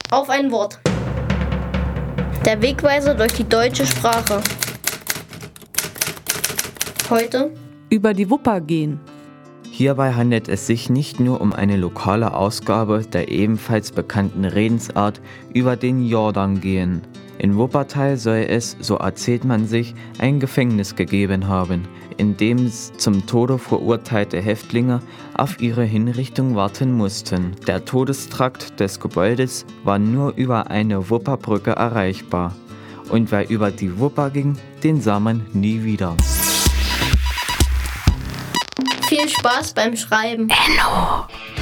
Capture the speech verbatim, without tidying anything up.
auf ein Wort. Der Wegweiser durch die deutsche Sprache. Heute über die Wupper gehen. Hierbei handelt es sich nicht nur um eine lokale Ausgabe der ebenfalls bekannten Redensart über den Jordan gehen. In Wuppertal soll es, so erzählt man sich, ein Gefängnis gegeben haben, in dem zum Tode verurteilte Häftlinge auf ihre Hinrichtung warten mussten. Der Todestrakt des Gebäudes war nur über eine Wupperbrücke erreichbar. Und wer über die Wupper ging, den sah man nie wieder. viel Spaß beim Schreiben. Enno.